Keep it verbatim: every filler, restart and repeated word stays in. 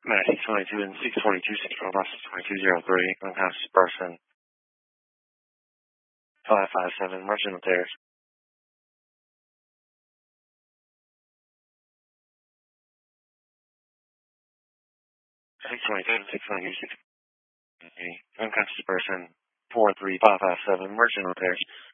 Matt six twenty-two and six forty-two, Central Bus twenty-two oh three, unconscious person, five five seven, merchant repairs. six twenty-two and six twenty-two, six twenty-three, unconscious person, four three five five seven, merchant repairs.